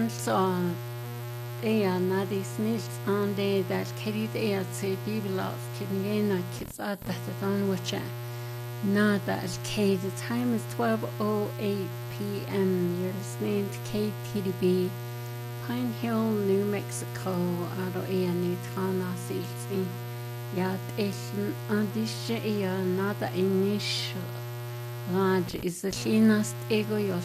So nadis nicht on day that Katie say Biblos Kidney kids out that on which not that K the time is 12:08 p.m. You're listening to KTDB Pine Hill, New Mexico out of New Tennessee. Yat Asian Adisha nada initial large is the cleanest ego